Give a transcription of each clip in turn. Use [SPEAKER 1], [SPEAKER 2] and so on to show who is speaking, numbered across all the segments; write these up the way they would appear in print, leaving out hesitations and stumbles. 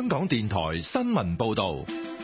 [SPEAKER 1] 香港電台新聞報道。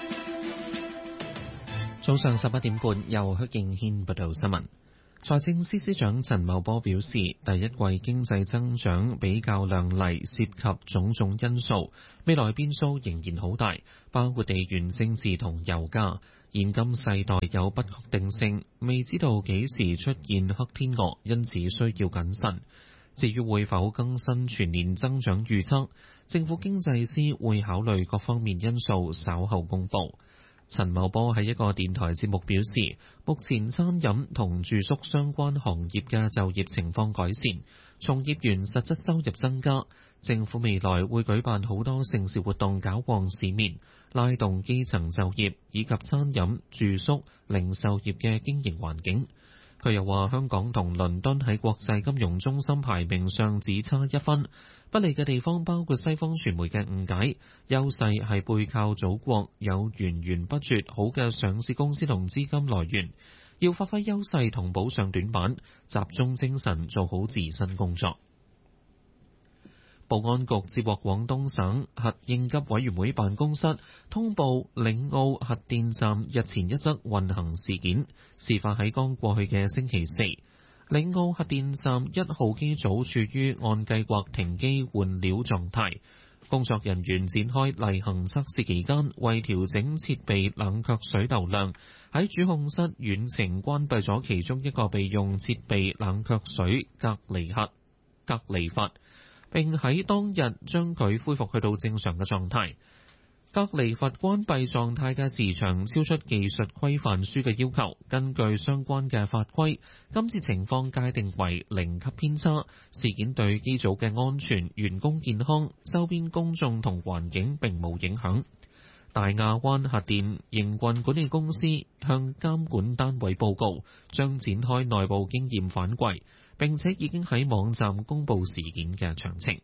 [SPEAKER 2] 早上11點半，由許敬軒報道新聞。財政司司長陳茂波表示，第一季經濟增長比較亮麗，涉及種種因素，未來變數仍然好大，包括地緣政治同油價。現今世代有不確定性，未知道幾時出現黑天鵝，因此需要謹慎。至於會否更新全年增長預測，政府經濟師會考慮各方面因素，稍後公佈。陳茂波喺一個電台節目表示，目前餐飲同住宿相關行業嘅就業情況改善，從業員實質收入增加。政府未來會舉辦好多盛事活動，搞旺市面，拉動基層就業以及餐飲、住宿、零售業嘅經營環境。佢又話，香港同倫敦喺國際金融中心排名上只差1分，不利嘅地方包括西方傳媒嘅誤解，優勢係背靠祖國，有源源不絕好嘅上市公司同資金來源，要發揮優勢同補上短板，集中精神做好自身工作。保安局接獲廣東省核應急委員會辦公室通報嶺澳核電站日前一則運行事件，事發喺剛過去嘅星期四。嶺澳核電站1號機組處於按計劃停機換料狀態，工作人員展開例行測試期間，為調整設備冷卻水流量，喺主控室遠程關閉咗其中一個備用設備冷卻水隔離閥，並喺當日將佢恢復去到正常嘅狀態。隔離閥關閉狀態嘅時長超出技術規範書嘅要求，根據相關嘅法規，今次情況界定為0級偏差。事件對機組嘅安全、員工健康、周邊公眾同環境並冇影響。大亞灣核電營運管理公司向監管單位報告，將展開內部經驗反饋，並且已經喺網站公佈事件嘅詳情。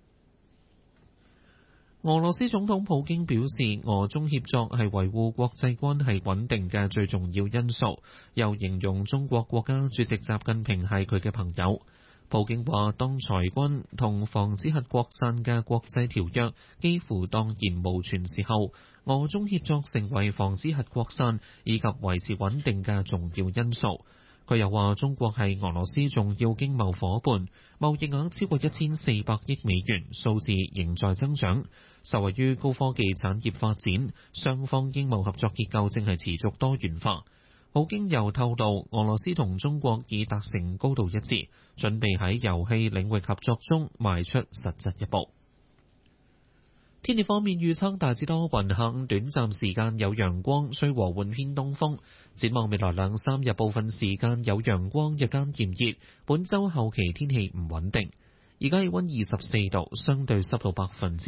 [SPEAKER 2] 俄羅斯總統普京表示，俄中協作係維護國際關係穩定嘅最重要因素，又形容中國國家主席習近平係佢嘅朋友。普京話，當裁軍同防止核擴散嘅國際條約幾乎蕩然無存時候，俄中協作成為防止核擴散以及維持穩定嘅重要因素。佢又話，中國係俄羅斯重要經貿夥伴，貿易額超過1400億美元，數字仍在增長。受惠於高科技產業發展，雙方經貿合作結構正係持續多元化。普京又透露，俄羅斯同中國已達成高度一致，準備喺遊戲領域合作中邁出實質一步。天氣方面預測大致多雲，下午短暫時間有陽光，吹和緩偏東風。展望未來2-3日，部分時間有陽光，日間炎熱。本週後期天氣唔穩定。而家氣溫24度，相對濕度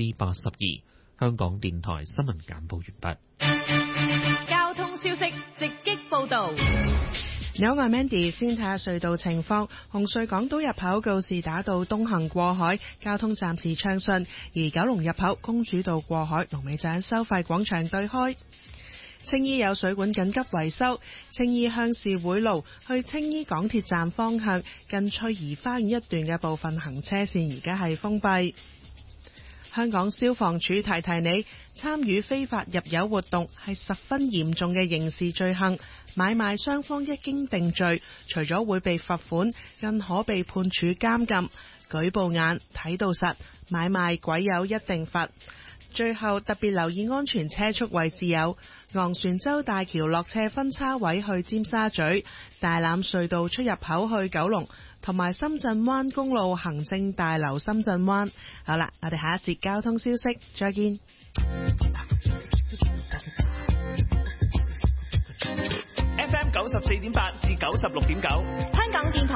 [SPEAKER 2] 82%。香港電台新聞簡報完畢。
[SPEAKER 3] 交通消息直擊報道。
[SPEAKER 4] 你好，我係 Mandy， 先睇下隧道情況。紅隧港島入口告士打道東行過海，交通暫時暢順；而九龍入口公主道過海，龍尾站收費廣場對開。青衣有水管緊急維修，青衣鄉事會路去青衣港鐵站方向近翠怡花園一段嘅部分行車線而家係封閉。香港消防處提提你，參與非法入油活動係十分嚴重嘅刑事罪行，買賣雙方一經定罪，除咗會被罰款，更可被判處監禁。舉報眼睇到實，買賣鬼有一定罰。最後特別留意安全車速位置有昂船洲大橋落斜分叉位去尖沙咀、大欖隧道出入口去九龍，同埋深圳灣公路行政大樓深圳灣。好啦，我哋下一節交通消息再見。
[SPEAKER 5] FM 94.8至96.9，香港電台。